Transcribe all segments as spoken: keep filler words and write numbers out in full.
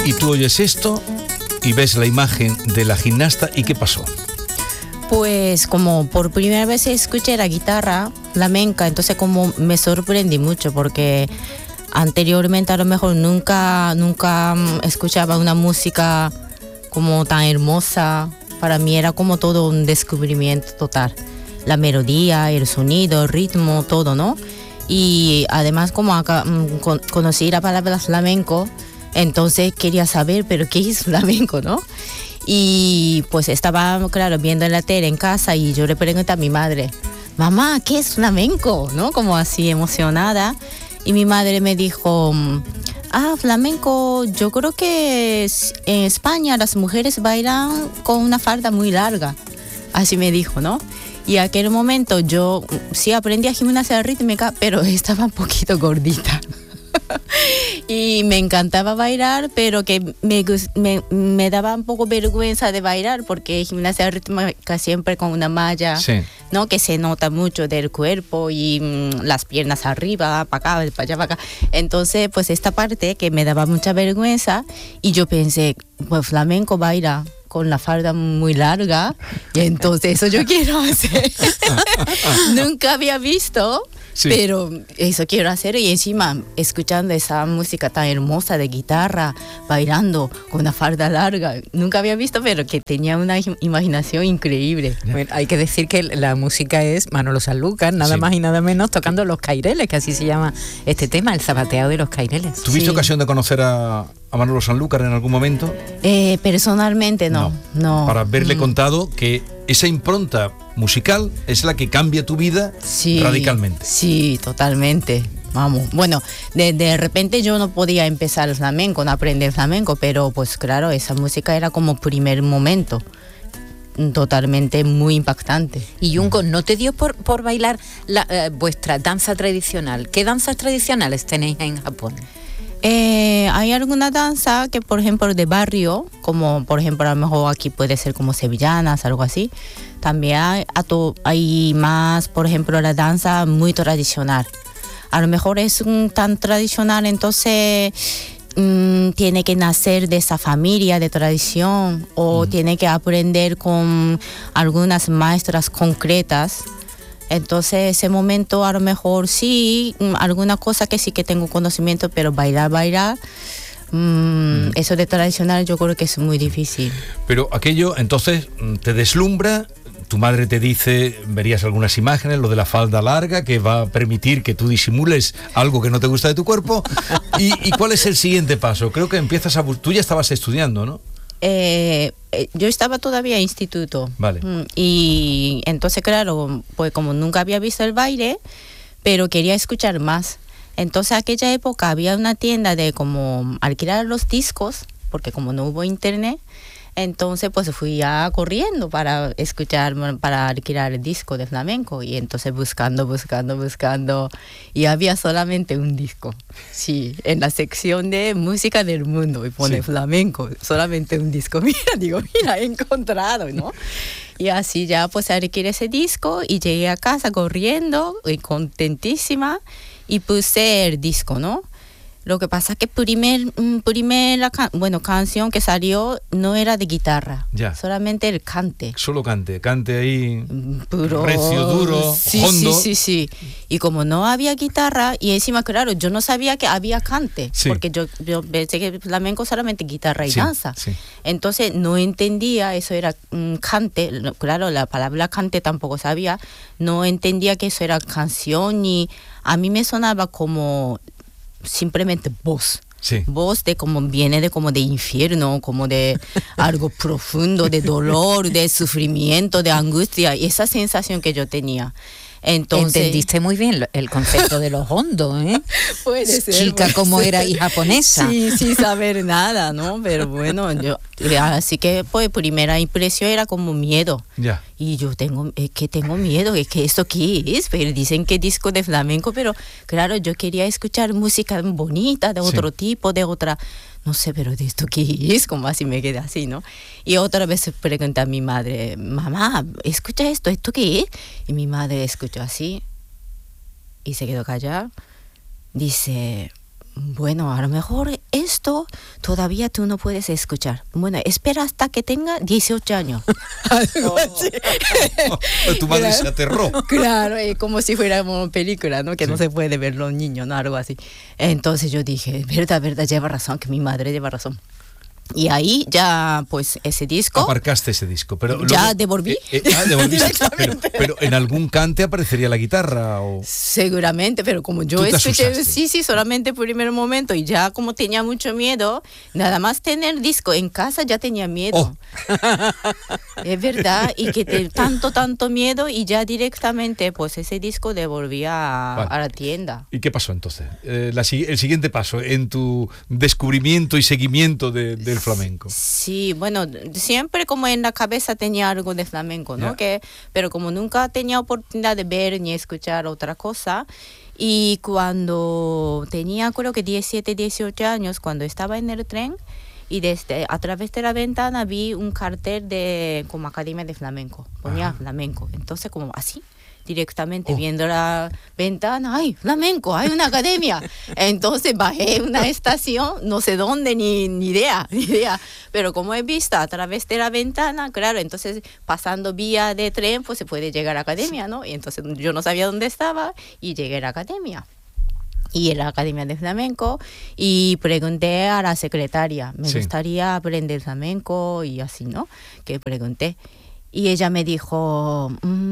y tú oyes esto y ves la imagen de la gimnasta, ¿y qué pasó? Pues como por primera vez escuché la guitarra flamenca, entonces como me sorprendí mucho porque anteriormente a lo mejor nunca, nunca escuchaba una música como tan hermosa. Para mí era como todo un descubrimiento total. La melodía, el sonido, el ritmo, todo, ¿no? Y además como acá, con, conocí la palabra flamenco, entonces quería saber, pero ¿qué es flamenco, no? Y pues estaba, claro, viendo en la tele en casa y yo le pregunté a mi madre, mamá, ¿qué es flamenco? ¿No? Como así emocionada. Y mi madre me dijo, ah, flamenco, yo creo que en España las mujeres bailan con una falda muy larga. Así me dijo, ¿no? Y en aquel momento yo sí aprendí a gimnasia rítmica, pero estaba un poquito gordita. Y me encantaba bailar, pero que me, me, me daba un poco vergüenza de bailar porque gimnasia rítmica siempre con una malla, sí, ¿no? Que se nota mucho del cuerpo y mmm, las piernas arriba, para acá, para allá, para acá. Entonces, pues esta parte que me daba mucha vergüenza y yo pensé, pues flamenco baila con la falda muy larga y entonces eso yo quiero hacer. Nunca había visto. Sí. Pero eso quiero hacer y encima escuchando esa música tan hermosa de guitarra, bailando con una falda larga, nunca había visto, pero que tenía una imaginación increíble. Bueno, hay que decir que la música es Manolo Sanlúcar, nada sí. más y nada menos, tocando los caireles, que así se llama este tema, el zapateado de los caireles. ¿Tuviste sí. ocasión de conocer a, a Manolo Sanlúcar en algún momento? Eh, personalmente no, no. no. Para haberle mm. contado que esa impronta musical es la que cambia tu vida sí, radicalmente. Sí, totalmente. Vamos, bueno, de, de repente yo no podía empezar el flamenco, no aprender flamenco, pero pues claro, esa música era como primer momento, totalmente muy impactante. Y Junko, ¿no te dio por, por bailar la, eh, vuestra danza tradicional? ¿Qué danzas tradicionales tenéis en Japón? Eh, hay alguna danza que, por ejemplo, de barrio, como por ejemplo a lo mejor aquí puede ser como sevillanas, algo así. También hay, hay más, por ejemplo, la danza muy tradicional. A lo mejor es un tan tradicional, entonces mmm, tiene que nacer de esa familia de tradición o mm. tiene que aprender con algunas maestras concretas. Entonces ese momento a lo mejor sí, alguna cosa que sí que tengo conocimiento, pero bailar, bailar, mmm, mm. eso de tradicional yo creo que es muy difícil. Pero aquello entonces te deslumbra, tu madre te dice, verías algunas imágenes, lo de la falda larga, que va a permitir que tú disimules algo que no te gusta de tu cuerpo. ¿Y, y cuál es el siguiente paso? Creo que empiezas a... Tú ya estabas estudiando, ¿no? Eh, yo estaba todavía en instituto. Vale. Y entonces, claro, pues como nunca había visto el baile, pero quería escuchar más. Entonces, en aquella época había una tienda de como alquilar los discos, porque como no hubo internet, entonces pues fui ya corriendo para escuchar, para alquilar el disco de flamenco y entonces buscando, buscando, buscando y había solamente un disco, sí, en la sección de música del mundo y pone sí. flamenco, solamente un disco, mira, digo, mira, he encontrado, ¿no? Y así ya pues alquilé ese disco y llegué a casa corriendo y contentísima y puse el disco, ¿no? Lo que pasa es que primer, primera can- bueno, canción que salió no era de guitarra, ya. solamente el cante. Solo cante, cante ahí, puro, recio, duro, sí, hondo. Sí, sí, sí. Y como no había guitarra, y encima, claro, yo no sabía que había cante, sí. porque yo, yo pensé que flamenco solamente guitarra y sí, danza. Sí. Entonces no entendía, eso era um, cante, claro, la palabra cante tampoco sabía, no entendía que eso era canción, y a mí me sonaba como... simplemente voz, sí. voz de como viene de como de infierno, como de algo profundo, de dolor, de sufrimiento, de angustia, y esa sensación que yo tenía. Entonces, entendiste muy bien el concepto de los hondos, ¿eh? Puede ser. Chica como era y japonesa. Sí, sin saber nada, ¿no? Pero bueno, yo, así que pues primera impresión era como miedo. Ya. Y yo tengo, es que tengo miedo, es que esto qué es, pero dicen que disco de flamenco, pero claro, yo quería escuchar música bonita, de otro sí. tipo, de otra, no sé, pero de esto qué es, como así me quedé así, ¿no? Y otra vez pregunté a mi madre, mamá, escucha esto, ¿esto qué es? Y mi madre escuchó así y se quedó callada. Dice, bueno, a lo mejor esto todavía tú no puedes escuchar. Bueno, espera hasta que tenga dieciocho años. Algo así. Tu madre Claro. se aterró. Claro, eh, como si fuera una película, ¿no? Que Sí. no se puede ver los niños, ¿no? Algo así. Entonces yo dije, verdad, verdad, lleva razón, que mi madre lleva razón. Y ahí ya, pues, ese disco... Aparcaste ese disco, pero Ya luego- devolví. Eh, eh, ah, devolviste. pero, Directamente. pero en algún cante aparecería la guitarra o Seguramente, pero como yo Tú te escuché, asustaste. sí, sí, solamente por primer momento y ya como tenía mucho miedo, nada más tener disco en casa ya tenía miedo. Oh. Es verdad, y que te, tanto, tanto miedo y ya directamente pues ese disco devolvía a, Vale. a la tienda. ¿Y qué pasó entonces? Eh, la si- el siguiente paso en tu descubrimiento y seguimiento de- del flamenco. Sí, bueno, siempre como en la cabeza tenía algo de flamenco, ¿no? Ya. Que, pero como nunca tenía oportunidad de ver ni escuchar otra cosa, y cuando tenía creo que diecisiete, dieciocho años, cuando estaba en el tren, y desde a través de la ventana vi un cartel de como Academia de Flamenco, ponía Ajá. flamenco, entonces como así, directamente Oh. viendo la ventana, ¡ay, flamenco! ¡Hay una academia! Entonces bajé una estación, no sé dónde, ni, ni idea, ni idea. Pero como he visto a través de la ventana, claro, entonces pasando vía de tren, pues se puede llegar a la academia, ¿no? Y entonces yo no sabía dónde estaba y llegué a la academia. Y en la Academia de Flamenco y pregunté a la secretaria, me Sí. gustaría aprender flamenco y así, ¿no? Que pregunté. Y ella me dijo,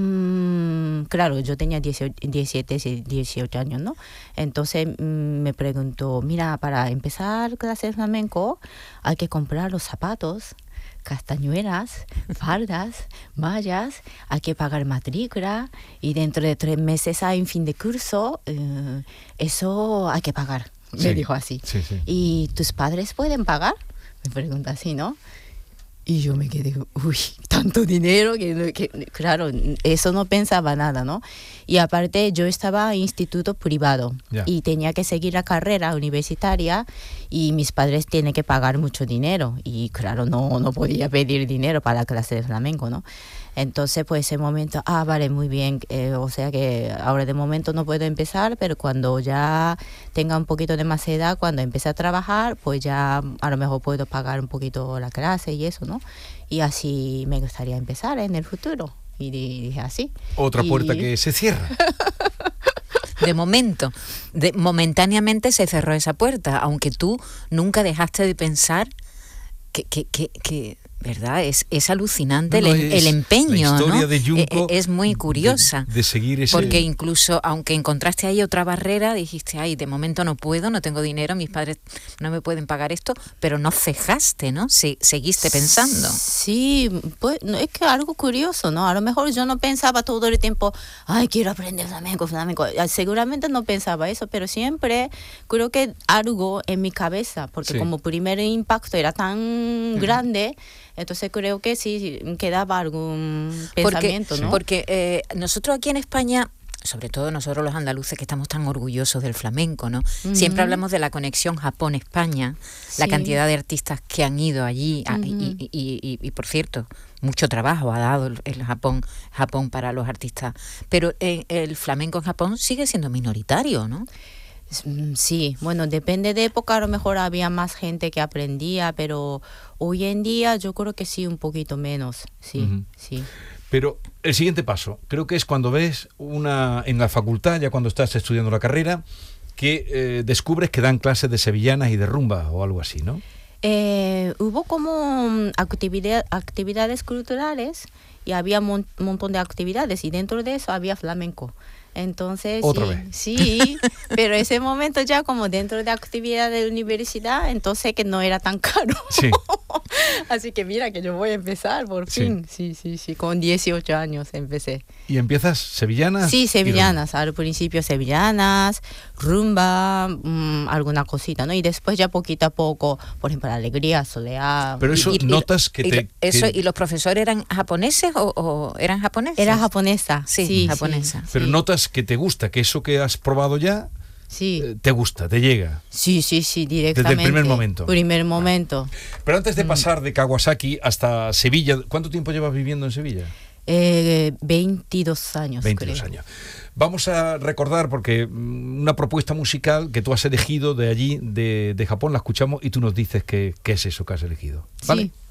mm, claro, yo tenía dieciocho, diecisiete, dieciocho años, ¿no? Entonces mm, me preguntó, mira, para empezar clase de flamenco hay que comprar los zapatos, castañuelas, faldas, mallas, hay que pagar matrícula y dentro de tres meses hay un fin de curso, eh, eso hay que pagar, me Sí, dijo así. sí, sí. ¿Y tus padres pueden pagar? Me pregunta así, ¿no? Y yo me quedé, uy, tanto dinero, que, que claro, eso no pensaba nada, ¿no? Y aparte yo estaba en instituto privado Ya. y tenía que seguir la carrera universitaria y mis padres tienen que pagar mucho dinero y claro, no, no podía pedir dinero para la clase de flamenco, ¿no? Entonces, pues ese momento, ah, vale, muy bien, eh, o sea que ahora de momento no puedo empezar, pero cuando ya tenga un poquito de más edad, cuando empiece a trabajar, pues ya a lo mejor puedo pagar un poquito la clase y eso, ¿no? Y así me gustaría empezar en el futuro. Y di- dije así. Otra Y- puerta que se cierra. De momento, de, momentáneamente se cerró esa puerta, aunque tú nunca dejaste de pensar que, que, que, que ¿verdad? Es, es alucinante No, no, el, es el empeño, la historia ¿no? de Junco Eh, es muy curiosa. De, de seguir ese... Porque incluso, aunque encontraste ahí otra barrera, dijiste, ay, de momento no puedo, no tengo dinero, mis padres no me pueden pagar esto, pero no cejaste, ¿no? Se, seguiste pensando. Sí, pues no, es que algo curioso, ¿no? A lo mejor yo no pensaba todo el tiempo, ay, quiero aprender flamenco, flamenco. Ah, seguramente no pensaba eso, pero siempre creo que algo en mi cabeza, porque Sí. como primer impacto era tan grande, entonces creo que sí quedaba algún pensamiento, porque, ¿no? Porque eh, nosotros aquí en España, sobre todo nosotros los andaluces que estamos tan orgullosos del flamenco, ¿no? Ujú. Siempre hablamos de la conexión Japón-España, la Sí. cantidad de artistas que han ido allí a- Ujú. y, y- y- y- y, por cierto, mucho trabajo ha dado el, el Japón, Japón para los artistas. Pero eh, el flamenco en Japón sigue siendo minoritario, ¿no? Mm, Sí, bueno, depende de época, a lo mejor había más gente que aprendía, pero hoy en día yo creo que sí, un poquito menos, sí, Ujú. sí. Pero el siguiente paso, creo que es cuando ves una en la facultad, ya cuando estás estudiando la carrera, que eh, descubres que dan clases de sevillanas y de rumba o algo así, ¿no? Eh, hubo como mm, actividad, actividades culturales y había un mon- montón de actividades y dentro de eso había flamenco. Entonces, Otra sí, vez. sí, pero ese momento ya como dentro de actividad de universidad, entonces que no era tan caro. Sí. Así que mira que yo voy a empezar por Sí. fin. Sí, sí, sí, con dieciocho años empecé. Y empiezas sevillanas. Sí, y sevillanas, al principio sevillanas, rumba, mm, alguna cosita, ¿no? Y después ya poquito a poco, por ejemplo, la alegría, soleá. Pero eso Y- y- notas que y te... lo- eso, que- ¿Y los profesores eran japoneses o, o eran japoneses? Era japonesa. Sí, Sí, japonesa. pero sí. notas que te gusta, que eso que has probado ya Sí. eh, te gusta, te llega. Sí, sí, sí, directamente. primer momento. Primer momento. Pero antes Mm. de pasar de Kawasaki hasta Sevilla, ¿cuánto tiempo llevas viviendo en Sevilla? Eh, veintidós años, veintidós creo. años. Vamos a recordar, porque una propuesta musical que tú has elegido de allí, de, de Japón, la escuchamos y tú nos dices qué, qué es eso que has elegido. ¿Vale? Sí.